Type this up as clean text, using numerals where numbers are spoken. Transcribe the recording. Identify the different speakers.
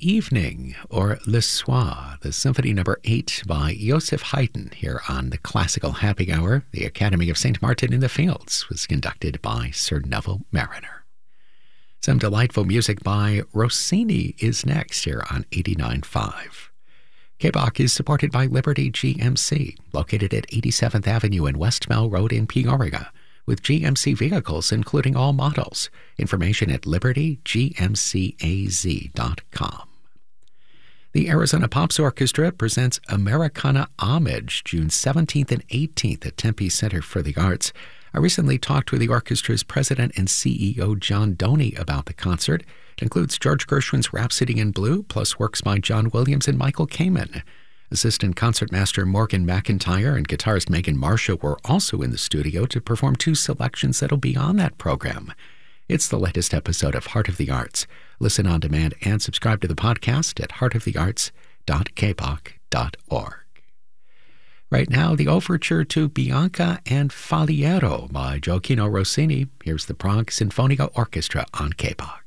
Speaker 1: Evening, or Le Soir, the Symphony No. 8 by Joseph Haydn here on the Classical Happy Hour. The Academy of St. Martin in the Fields was conducted by Sir Neville Marriner. Some delightful music by Rossini is next here on 89.5. K-Bach is supported by Liberty GMC, located at 87th Avenue and West Mill Road in Peoria, with GMC vehicles including all models. Information at libertygmcaz.com. The Arizona Pops Orchestra presents Americana Homage June 17th and 18th at Tempe Center for the Arts. I recently talked with the orchestra's president and CEO, John Doney, about the concert. It includes George Gershwin's Rhapsody in Blue, plus works by John Williams and Michael Kamen. Assistant concertmaster Morgan McIntyre and guitarist Megan Marsha were also in the studio to perform two selections that'll be on that program. It's the latest episode of Heart of the Arts. Listen on demand and subscribe to the podcast at heartofthearts.kbach.org. Right now, the overture to Bianca and Faliero by Gioacchino Rossini. Here's the Prague Sinfonia Orchestra on K-Bach.